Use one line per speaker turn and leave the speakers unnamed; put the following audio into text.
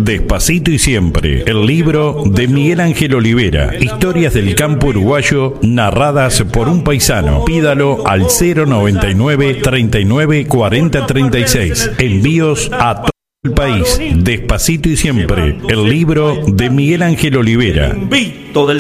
Despacito y Siempre, el libro de Miguel Ángel Olivera. Historias del campo uruguayo narradas por un paisano. Pídalo al 099 39 40 36. Envíos a todo el país. Despacito y Siempre, el libro de Miguel Ángel Olivera.